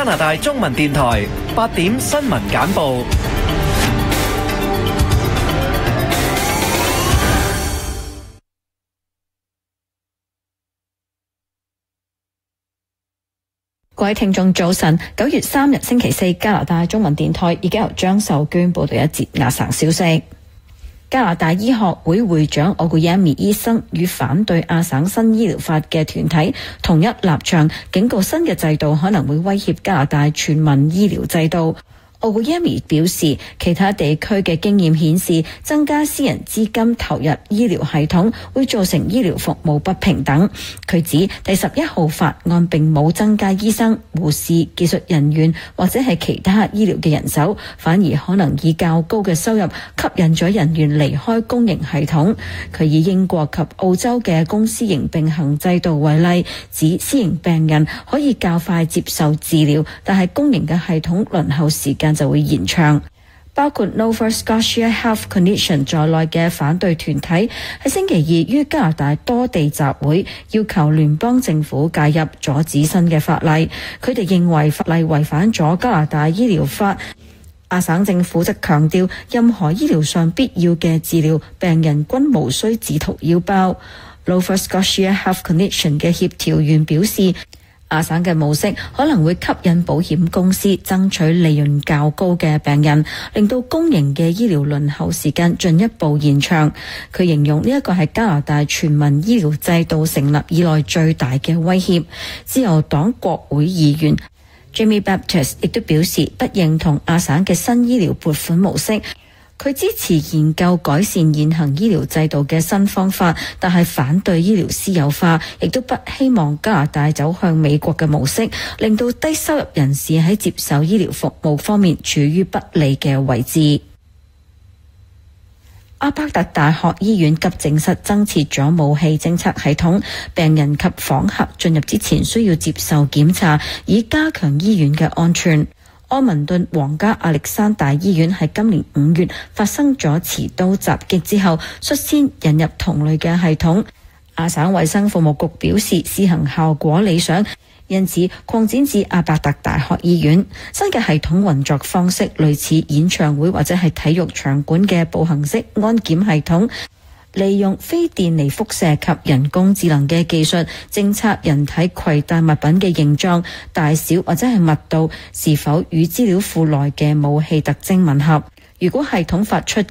拿大中文電台8點新聞簡報。 各位聽眾早晨，9月3日星期四，加拿大中文電台已經由張秀娟報道一節亞省消息。加拿大醫學會會長奧古耶米醫生與反對亞省新醫療法嘅團體同一立場，警告新嘅制度可能會威脅加拿大全民醫療制度。奧古耶米表示，其他地區嘅經驗顯示，增加私人資金投入醫療系統會造成醫療服務不平等。佢指第11號法案並冇增加醫生、護士、技術人員或者係其他醫療嘅人手，反而可能以較高嘅收入吸引咗人員離開公營系統。佢以英國及澳洲嘅公私營並行制度為例，指私營病人可以較快接受治療，但係公營嘅系統輪候時間就會延長。包括 Nova Scotia Health Commission 在內嘅反對團體喺星期二於加拿大多地集會，要求聯邦政府介入阻止新嘅法例。佢哋認為法例違反咗加拿大醫療法。亞省政府則強調，任何醫療上必要嘅治療，病人均無需自掏腰包。Nova Scotia Health Commission 嘅協調員表示，亞省嘅模式可能會吸引保險公司爭取利潤較高嘅病人，令到公營嘅醫療輪候時間進一步延長。佢形容呢一個係加拿大全民醫療制度成立以來最大嘅威脅。自由黨國會議員 Jamie Baptist 亦都表示不認同亞省嘅新醫療撥款模式。佢支持研究改善現行醫療制度嘅新方法，但係反對醫療私有化，亦都不希望加拿大走向美國嘅模式，令到低收入人士喺接受醫療服務方面處於不利嘅位置。阿伯特大學醫院急症室增設咗武器偵測系統，病人及訪客進入之前需要接受檢查，以加強醫院嘅安全。安文頓皇家亞歷山大醫院喺今年5月發生咗持刀襲擊之後，率先引入同類嘅系統。亞省衛生服務局表示試行效果理想，因此擴展至阿伯特大學醫院。新嘅系統運作方式類似演唱會或者係體育場館嘅步行式安檢系統，利用非電離輻射及人工智能嘅技術，偵測人體攜帶物品嘅形狀、大小或者係密度，是否與資料庫內嘅武器特徵吻合。如果系統發出